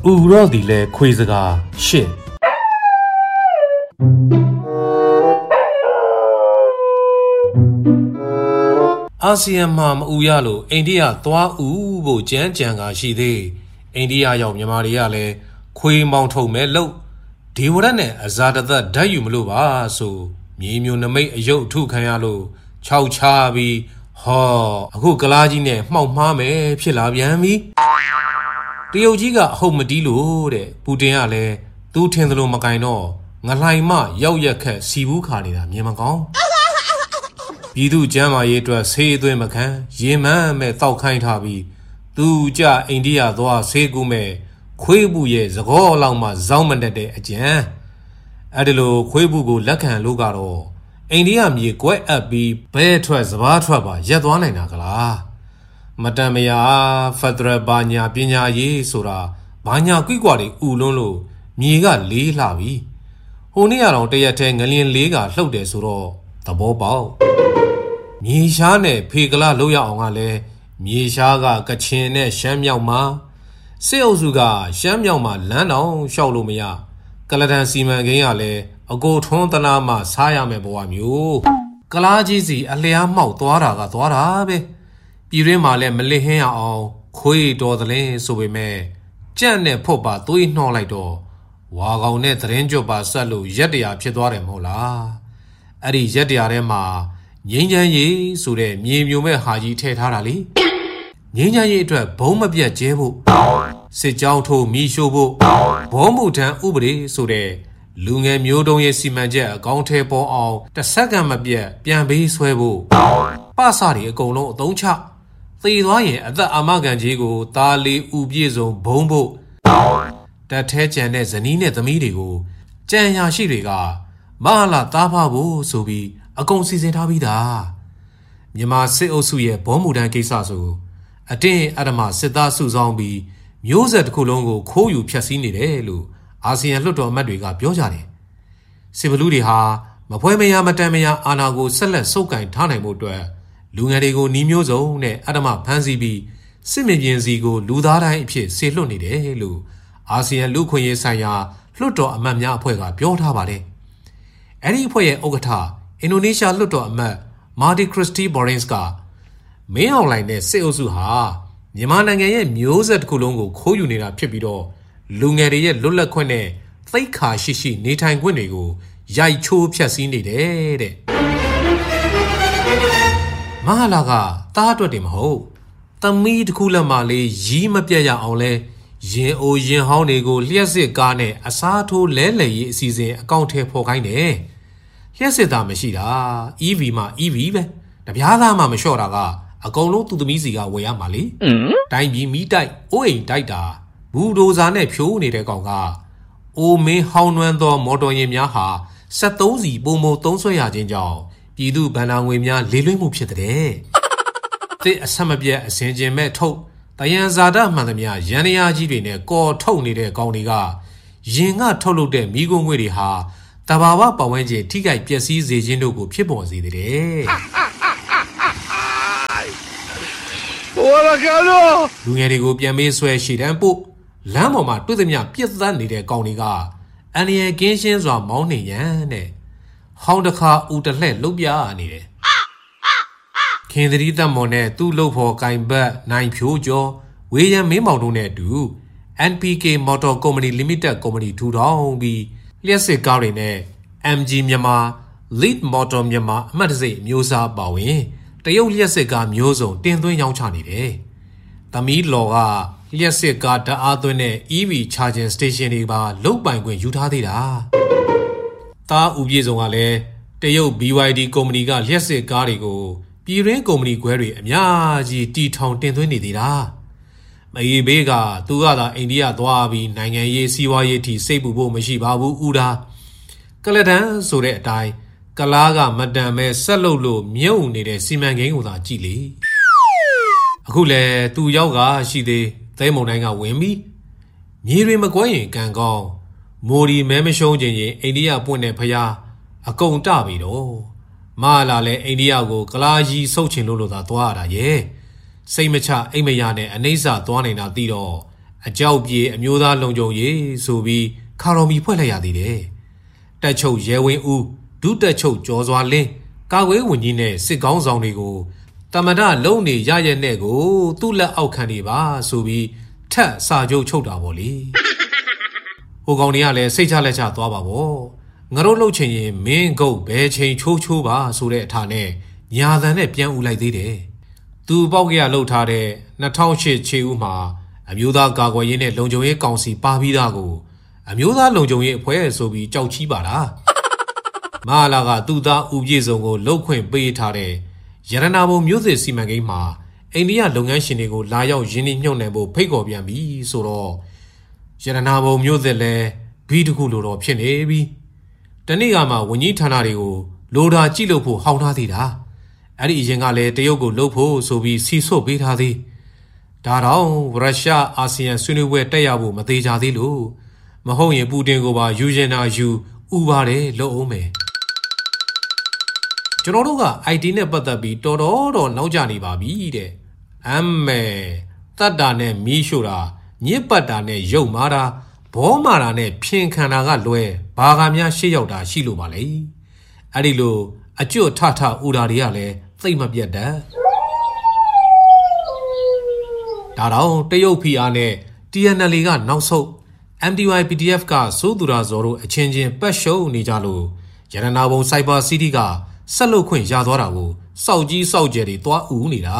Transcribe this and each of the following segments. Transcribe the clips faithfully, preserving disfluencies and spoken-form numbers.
ဥရောဒီလေခွေစကားရှစ်အာဆီယံမှာမအူရလို့အိန္ဒိယသွားဥဖို့ကြမ်းကြံကာရှိသေးအိန္ဒိယရောက်မြန်မာတွေကလည်းခွေမောင်ထုံမဲ့လို့ဒီဝရက်နဲ့အဇာတသက်ဓာတ်ယူမလို့ပါဆိုမြေမျိုးနမိတ်အယုတ်ထုခံရလို့ခြောက်ချပြီးဟောအခုကလားကြီးနဲ့မှောက်မှားမယ်ဖြစ်လာပြန်ပြီတရုတ်ကြီးကအဟုတ်မတီးလို့တဲ့ပူတင်ကလည်းသူထင်သလိုမကင်တော့ငလှိုင်မရောက်ရက်ခက်စီဘူးခါနေတာမြင်မကောင်းပြည်သူကျမ်းမာရေးအတွက်ဆေးအသွင်းမခံရေမန်းမဲ့တောက်ခိုင်းထားပြီးသူကြအိန္ဒိယသွားဆေးကူးမဲ့ခွေးဘူးရဲ့သကောလောက်မှဇောင်းမတက်တဲ့အကျံအဲ့ဒီလိုခွေးဘူးကိုလက်ခံလို့ကတော့အိန္ဒိယမြေကွက်အပ်ပြီးဘဲထွက်စဘာထွက်ပါရက်သွားနိုင်တာကလားမတန်မယာဖက်ဒရယ်ဘာညာပညာရေးဆိုတာဘာညာကွိကွာတွေဥလွန်းလို့မြေကလေးလှပြီဟိုနေ့ကတော့တရက်ထဲငလျင်လေးကလှုပ်တယ်ဆိုတော့သဘောပေါက်မြေရှားနဲ့ဖေကလာလောက်ရအောင်ကလည်းမြေရှားကကချင်နဲ့ရှမ်းမြောက်မှာစစ်အုပ်စုကရှမ်းမြောက်မှာလမ်းတောင်ရှောက်လို့မရကလဒန်စီမံကိန်းကလည်းအကိုထွန်းတနာမှစားရမယ်ဘဝမျိုးကလားကြီးစီအလျားမှောက်သွားတာကသွားတာပဲပြည်ရင်းမှာလည်းမလစ်ဟင်းရအောင်ခွေးတော်သလင်းဆိုပေမဲ့ကြက်နဲ့ဖွတ်ပါသွေးနှောလိုက်တော့ဝါကောင်နဲ့သတင်းကြွပါဆက်လို့ရက်တရာဖြစ်သွားတယ်မဟုတ်လားအဲ့ဒီရက်တရာထဲမှာငိမ့်ချမ်းရေးဆိုတဲ့မြေမျိုးမဲ့ဟာကြီးထည့်ထားတာလေငိမ့်ချမ်းရေးအတွက်ဘုံမပြတ်ကျဲဖို့စစ်ကြောင်းထိုးမီးရှို့ဖို့ဘောမှုထမ်းဥပဒေဆိုတဲ့လူငယ်မျိုးတုံးရဲ့စီမံချက်အကောင့်ထဲပေါ်အောင်တစ်စက္ကန့်မပြတ်ပြန်ပေးဆွဲဖို့ပစတွေအကုန်လုံးအသုံးချသေသွားရင်အသက်အာမခံကြီးကိုတာလီဥပြည့်စုံဘုံဖို့တက်ထဲကြံတဲ့ဇနီးနဲ့သမီးတွေကိုကြံရရှိတွေကမဟာလာတားဖဖို့ဆိုပြီးအကုန်စီစဉ်ထားပြီးသားမြန်မာစစ်အုပ်စုရဲ့ဘောမှုတန်းကိစ္စဆိုအတင်းအဓမ္မစစ်သားစုဆောင်းပြီးမျိုးဆက်တစ်ခုလုံးကိုခိုးယူဖျက်ဆီးနေတယ်လို့အာဆီယံလွှတ်တော်အမတ်တွေကပြောကြတယ်စစ်ဘလူးတွေဟာမဖွဲမရမတန်မရအာဏာကိုဆက်လက်ဆုပ်ကိုင်ထားနိုင်မှုအတွက်လူငယ်တွေကိုနှီးမျိုးစုံနဲ့အဓမ္မဖမ်းဆီးပြီးစစ်မြေပြင်စီကိုလူသားတိုင်းအဖြစ်ဆေလွတ်နေတယ်လို့အာဆီယံလူခွင့်ရေးဆိုင်ရာလွှတ်တော်အမတ်များအဖွဲ့ကပြောထားပါတယ်အဲ့ဒီအဖွဲ့ရဲ့ဥက္ကဋ္ဌအင်ဒိုနီးရှားလွှတ်တော်အမတ်မာတီခရစ်စတီဘော်ရင်စ်ကမင်းအောင်လှိုင်နဲ့စစ်အုပ်စုဟာမြန်မာနိုင်ငံရဲ့မျိုးဆက်တစ်ခုလုံးကိုခိုးယူနေတာဖြစ်ပြီးတော့လူငယ်တွေရဲ့လွတ်လပ်ခွင့်နဲ့သိက္ခာရှိရှိနေထိုင်ခွင့်တွေကိုရိုက်ချိုးဖျက်ဆီးနေတယ်တဲ့မဟာလာကတားအတွက်တင်မဟုတ်သမီးတစ်ခုလက်မှလေးရီးမပြတ်ရအောင်လဲရင်အိုရင်ဟောင်းတွေကိုလျှက်စစ်ကားနဲ့အစားထိုးလဲလှယ်ရေးအစီအစဉ်အကောင့်ထဲပေါ်ခိုင်းတယ်လျှက်စစ်သားမရှိတာ အီးဗီ မှ အီးဗီ ပဲတပြားသားမှမလျှော့တာကအကုန်လုံးသူသမီးစီကဝယ်ရမှာလေတိုင်းပြည်မီးတိုက်အိုးအိမ်တိုက်တာဘူဒိုဇာနဲ့ဖြိုးနေတဲ့ကောင်ကအိုမင်းဟောင်းနှွမ်းသောမော်တော်ယာဉ်များဟာစက်သုံးစီပုံမသုံးဆွဲရခြင်းကြောင့်ပြည်သူဗန္ဒာငွေများလေလွင့်မှုဖြစ်တဲ့တစ်အဆက်မပြတ်အစင်ကျင်မဲ့ထုတ်တယံဇာတမှန်သမျှရန်ရာကြီးတွေနဲ့ကော်ထုတ်နေတဲ့ကောင်တွေကရင်ကထုတ်လုပ်တဲ့မိကုံငွေတွေဟာတဘာဝပတ်ဝန်းကျင်ထိခိုက်ပျက်စီးစေခြင်းတို့ကိုဖြစ်ပေါ်စေတဲ့လူငယ်တွေကိုပြန်မေးဆွဲရှေ့တန်းပို့လမ်းပေါ်မှာတွေ့သမျှပြစ်သတ်နေတဲ့ကောင်တွေကအန်ရယ်ကင်းရှင်းစွာမောင်းနေရန်တဲ့ဟောင်းတစ်ခါဦးတလှဲ့လုတ်ပြနေတယ်ခင်သတိသက်မော်နဲ့သူ့လှုပ်ဖော်ကင်ဘတ်နိုင်ဖြိုးကျော်ဝေယံမင်းမောင်တို့နဲ့အတူ အန် ပီ ကေ Motor Company Limited Company ထူထောင်ပြီးလျှက်စစ်ကားတွေနဲ့ အမ် ဂျီ မြန်မာ Lead Motor မြန်မာအမှတ်တစိမျိုးစားပါဝင်တရုတ်လျှက်စစ်ကားမျိုးစုံတင်သွင်းရောင်းချနေတယ်။သမီးလော်ကလျှက်စစ်ကားဓာတ်အားသွင်းတဲ့ အီးဗီ Charging Station တွေပါလုတ်ပိုင်ခွင့်ယူထားသေးတာ။တားဦးပြေဆုံးကလည်းတရုတ် ဘီ ဝိုင် ဒီ ကုမ္ပဏီကလျှက်စစ်ကားတွေကိုပြည်ရင်းကုမ္ပဏီခွဲတွေအများကြီးတီထောင်တင်သွင်းနေသေးတာ။မအေးဘေးကသူကသာအိန္ဒိယသွားပြီးနိုင်ငံရေးစီးပွားရေးထိစိတ်ပူဖို့မရှိပါဘူးဦးတာကလဒန်ဆိုတဲ့အတိုင်းကလားကမတန်မဲဆက်လုပ်လို့မြုပ်နေတဲ့စီမံကိန်းကိုသာကြည့်လေအခုလဲသူရောက်ကရှိသေးသဲမုံတိုင်းကဝင်ပြီးမြေတွေမကွဲရင်ကံကောင်းမိုဒီမဲမရှုံးခြင်းရင်အိန္ဒိယပွင့်တဲ့ဖျားအကုန်တပြီတော့မလာလဲအိန္ဒိယကိုကလားကြီးဆုတ်ချင်လို့လို့သာသွားရတာရဲ့စိတ်မချအိမ်မရနဲ့အနှိမ့်စသွားနေတာသိတော့အကြောက်ပြေအမျိုးသားလုံခြုံရေးဆိုပြီးခါတော်မီဖွဲ့လိုက်ရသေးတယ်တက်ချုပ်ရဲဝင်းဦးဒုတက်ချုပ်ကျော်စွာလင်းကာကွယ်ဝန်ကြီးနဲ့စစ်ကောင်းဆောင်တွေကိုတမဒလုံနေရရဲ့နဲ့ကိုသူ့လက်အောက်ခံနေပါဆိုပြီးထက်စာချုပ်ချုပ်တာပေါ့လေဟိုကောင်တွေကလည်းစိတ်ချလက်ချသွားပါပေါ့ငါတို့လှုပ်ချင်ရင်မင်းကုတ်ဘယ်ချိန်ချိုးချိုးပါဆိုတဲ့အထာနဲ့ညာသံနဲ့ပြန်ဦးလိုက်သေးတယ်သူပေါက်ကရလှုပ်ထားတဲ့နှစ်ထောင်ရှစ်ခြေဦးမှာအမျိုးသားကာကွယ်ရေးနဲ့လုံခြုံရေးကောင်စီပါပြီးသားကိုအမျိုးသားလုံခြုံရေးအဖွဲ့ဆိုပြီးကြောက်ချီးပါလားမဟာလာကသူ့သားဦးပြေစုံကိုလှုပ်ခွင့်ပေးထားတဲ့ရတနာဘုံမြို့စစ်စီမံကိန်းမှာအိန္ဒိယလုပ်ငန်းရှင်တွေကိုလာရောက်ရင်းနှီးမြှုပ်နှံဖို့ဖိတ်ခေါ်ပြန်ပြီဆိုတော့ရတနာဘုံမြို့စစ်လည်းဘီတခုလိုတော့ဖြစ်နေပြီတနေ့ကမှဝန်ကြီးဌာနတွေကိုလိုတာကြည့်လို့ဖို့ဟောင်းထားသေးတာအဲ့ဒီအရင်ကလည်းတရုတ်ကိုလှုပ်ဖို့ဆိုပြီးစီဆွတ်ပေးထားသေးဒါတော့ရုရှားအာဆီယံဆွေးနွေးပွဲတက်ရဖို့မသေးကြသေးလို့မဟုတ်ရင်ပူတင်ကိုပါယူရင်နာယူဥပါတယ်လို့အောင်မယ်ကျွန်တော်တို့က အိုက်တီ နဲ့ပတ်သက်ပြီးတော်တော်တော့နောက်ကျနေပါပြီတဲ့အမဲတတ်တာနဲ့မီးရှို့တာညစ်ပတ်တာနဲ့ရုပ်မာတာဘောမာတာနဲ့ဖြင်ခံတာကလွဲဘာကများရှေ့ရောက်တာရှိလို့ပါလေအဲ့ဒီလိုအကျွတ်ထထဥတာတွေကလည်းသိမ့်မပြတ်တတ်ဒါတော့တရုတ်ဖီအားနဲ့ တီ အန် အယ် အေ ကနောက်ဆုံး အမ် ဒီ ဝိုင် ပီ ဒီ အက်ဖ် ကစိုးသူရာဇော်တို့အချင်းချင်းပတ်ရှုံနေကြလို့ရတနာဘုံစိုက်ဘာစီးတီးကဆက်လုပ်ခွင့်ရသွားတာကိုစောက်ကြီးစောက်ကျယ်တွေသွားဦးနေတာ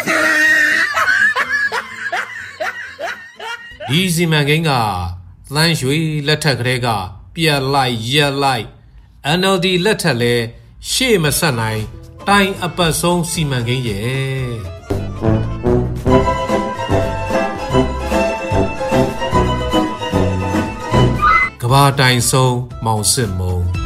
ဒီစီမံကိန်းကသန်းရွှေလက်ထက်ကလေးကပြက်လိုက်ရက်လိုက် အန် အယ် ဒီ လက်ထက်လဲရှေ့မဆက်နိုင်တိုင်အပတ်ဆုံးစီမံကိန်းရဲ့ကဘာတိုင်ဆုံးမောင်စစ်မုံ